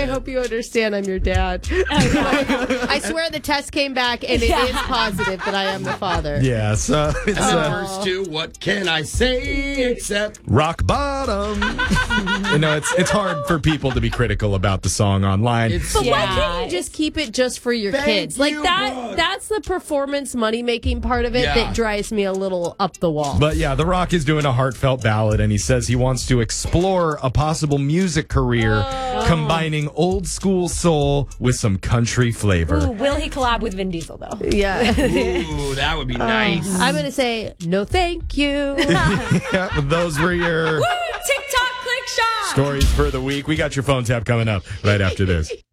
hope you understand I'm your dad. I swear the test came back and it is positive that I am the father. Yeah, so it's Verse 2, what can I say except rock bottom. It's hard for people to be critical about the song online. But why can't you just keep it just for your kids? Like that's the performance money-making part of it that drives me a little up the wall. But yeah, The Rock is doing a heartfelt ballad, and he says he wants to explore a possible music career combining old school soul with some country flavor. Ooh, will he collab with Vin Diesel, though? Yeah. Ooh, that would be nice. I'm going to say, no thank you. Yeah, those were your TikTok click shot. stories for the week. We got your phone tap coming up right after this.